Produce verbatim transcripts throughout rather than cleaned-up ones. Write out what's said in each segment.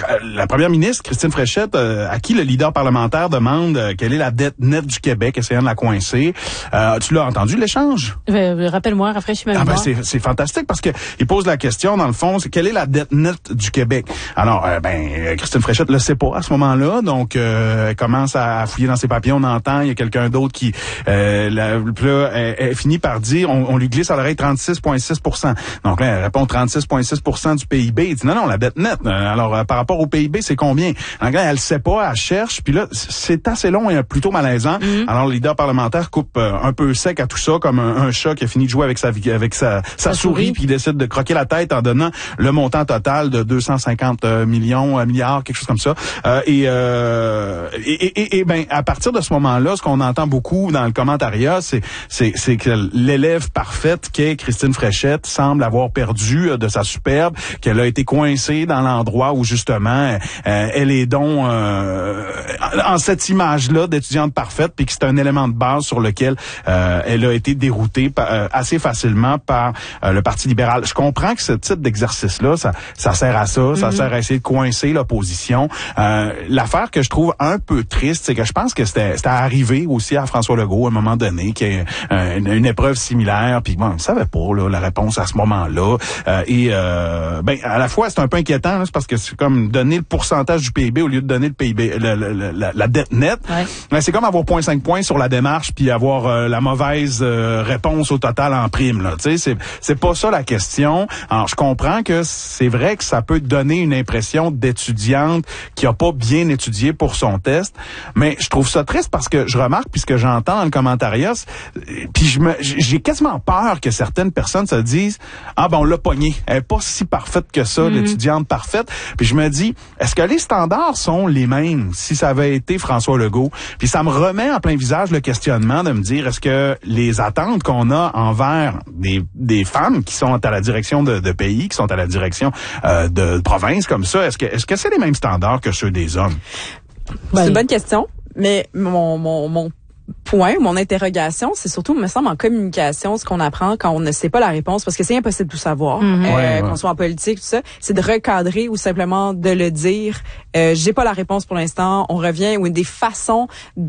la première ministre, Christine Fréchette, euh, à qui le leader parlementaire demande euh, quelle est la dette nette du Québec, essayant de la coincer. Euh, tu l'as entendu, l'échange? Euh, rappelle-moi, rafraîchis ma mémoire. Ah ben c'est, c'est fantastique parce que il pose la question, dans le fond, c'est quelle est la dette nette du Québec? Alors, euh, ben, Christine Fréchette le sait pas à ce moment-là, donc euh, elle commence à fouiller dans ses papiers, on entend, il y a quelqu'un d'autre qui, euh, la, là, elle, elle finit par dire, on, on lui glisse à l'oreille trente-six virgule six pour cent. Donc là, elle répond trente-six virgule six pour cent du P I B. Il dit non, non, la dette nette. Alors, euh, par rapport au P I B, c'est combien? Donc là, elle le sait pas, elle cherche, puis là, c'est assez long et plutôt malaisant. Mm-hmm. Alors, le leader parlementaire coupe euh, un peu sec à tout ça, comme un, un chat qui a fini de jouer avec sa avec sa, sa souris, souris, puis il décide de croquer la tête en donnant le montant total de deux cent cinquante millions, milliards, quelque chose comme ça. Euh, et, euh, et, et, et ben, à partir de ce moment-là, ce qu'on entend beaucoup dans le commentariat, c'est, c'est, c'est que l'élève parfaite qu'est Christine Fréchette semble avoir perdu de sa superbe, qu'elle a été coincée dans l'endroit où justement euh, elle est donc euh, en cette image-là d'étudiante parfaite, puis que c'est un élément de base sur lequel euh, elle a été déroutée euh, assez facilement par euh, le Parti libéral. Je comprends que ce type d'exercice-là, ça, ça sert à ça, mm-hmm. ça sert à essayer de coincer l'opposition. Euh, l'affaire que je trouve un peu triste, c'est que je pense que c'était, c'était arrivé aussi à François Legault à un moment donné, qu'il y ait euh, une, une épreuve similaire, puis bon, on ne savait pas là, la réponse à ce moment-là. Euh, et euh, ben à la fois, c'est un peu inquiétant, là, c'est parce que c'est comme donner le pourcentage du P I B au lieu de donner le P I B, le, le, le, la, la dette nette. Ouais. Ben, c'est comme avoir zéro virgule cinq points sur la démarche, puis avoir euh, la mauvaise euh, réponse au total en prime. Là, tu sais, c'est c'est pas ça la question. Alors, je comprends que c'est vrai que ça peut donner une impression d'étudiante qui a pas bien étudié pour son test, mais je trouve ça triste parce que je remarque, puis ce que j'entends dans le commentariat, puis je me, j'ai quasiment peur que certaines personnes se disent « Ah ben on l'a pognée, elle est pas si parfaite que ça, mm-hmm. l'étudiante parfaite. » Puis je me dis, est-ce que les standards sont les mêmes si ça avait été François Legault? Puis ça me remet en plein visage le questionnement de me dire, est-ce que les attentes qu'on a envers des, des femmes qui sont à la direction de, de pays, qui sont à la direction euh, de provinces comme ça, est-ce que est-ce que c'est les mêmes standards que ceux des hommes? C'est une bonne question, mais mon mon mon point, mon interrogation, c'est surtout, me semble, en communication, ce qu'on apprend quand on ne sait pas la réponse, parce que c'est impossible de tout savoir, mm-hmm. euh, ouais, ouais. qu'on soit en politique, tout ça, c'est de recadrer ou simplement de le dire. Euh, j'ai pas la réponse pour l'instant. On revient ou des façons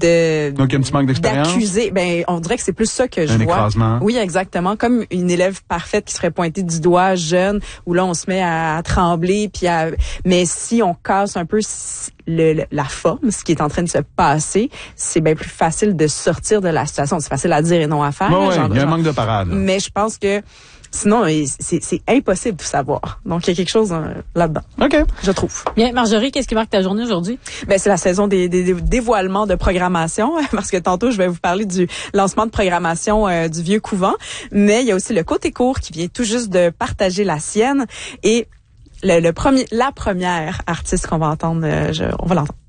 de donc il y a un petit manque d'expérience. D'accuser. Ben, on dirait que c'est plus ça que je un vois. Écrasement. Oui, exactement. Comme une élève parfaite qui serait pointée du doigt, jeune, où là on se met à, à trembler, puis à. Mais si on casse un peu le, le, la forme, ce qui est en train de se passer, c'est bien plus facile de sortir de la situation. C'est facile à dire et non à faire. Ouais, genre, ouais, il y a genre. un manque de parade. Là. Mais je pense que sinon, c'est, c'est impossible de savoir. Donc, il y a quelque chose hein, là-dedans. OK. Je trouve. Bien, Marjorie, qu'est-ce qui marque ta journée aujourd'hui? Ben, c'est la saison des, des, des dévoilements de programmation, parce que tantôt, je vais vous parler du lancement de programmation euh, du Vieux Couvent. Mais il y a aussi le Côté Court qui vient tout juste de partager la sienne. Et le, le premier, la première artiste qu'on va entendre, euh, je, on va l'entendre.